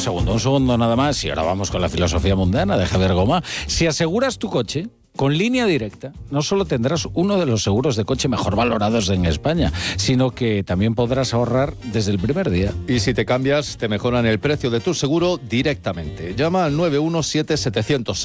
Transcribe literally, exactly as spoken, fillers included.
segundo, un segundo nada más y ahora vamos con la filosofía mundana de Javier Gomá. Si aseguras tu coche con Línea Directa, no solo tendrás uno de los seguros de coche mejor valorados en España, sino que también podrás ahorrar desde el primer día. Y si te cambias, te mejoran el precio de tu seguro directamente. Llama al nueve uno siete siete cero cero